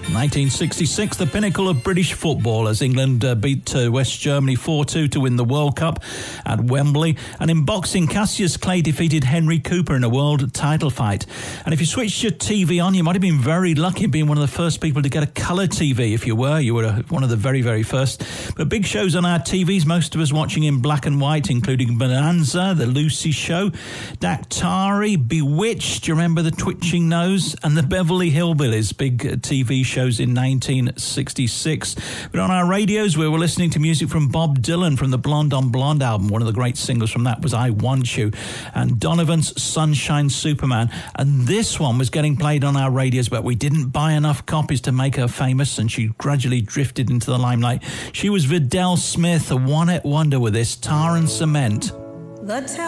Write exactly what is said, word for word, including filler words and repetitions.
nineteen sixty-six, the pinnacle of British football as England uh, beat uh, West Germany four two to win the World Cup at Wembley. And in boxing, Cassius Clay defeated Henry Cooper in a world title fight. And if you switched your T V on, you might have been very lucky being one of the first people to get a colour T V. If you were, you were one of the very, very first. But big shows on our T Vs, most of us watching in black and white, including Bonanza, The Lucy Show, Daktari, Bewitched, do you remember the twitching nose? And the Beverly Hillbillies, big uh, T V shows in nineteen sixty-six. But on our radios, we were listening to music from Bob Dylan from the Blonde on Blonde album. One of the great singles from that was I Want You, and Donovan's Sunshine Superman. And this one was getting played on our radios, but we didn't buy enough copies to make her famous, and she gradually drifted into the limelight. She was Vidal Smith, a one-hit wonder with this Tar and Cement. The